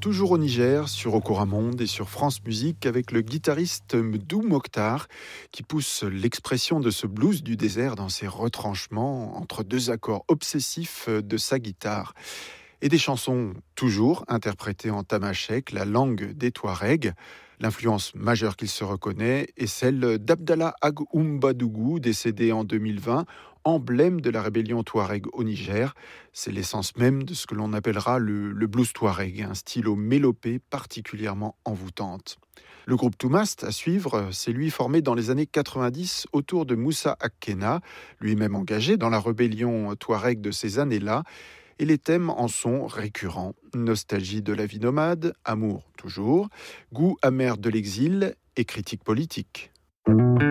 toujours au Niger, sur Okora Monde et sur France Musique, avec le guitariste Mdou Mokhtar, qui pousse l'expression de ce blues du désert dans ses retranchements entre deux accords obsessifs de sa guitare. Et des chansons toujours interprétées en tamashek, la langue des Touaregs. L'influence majeure qu'il se reconnaît est celle d'Abdallah Ag Oumbadougou, décédé en 2020, emblème de la rébellion Touareg au Niger. C'est l'essence même de ce que l'on appellera le blues Touareg, un style aux mélopées particulièrement envoûtantes. Le groupe Toumast, à suivre, s'est lui formé dans les années 90 autour de Moussa Akkena, lui-même engagé dans la rébellion Touareg de ces années-là. Et les thèmes en sont récurrents. Nostalgie de la vie nomade, amour toujours, goût amer de l'exil et critique politique.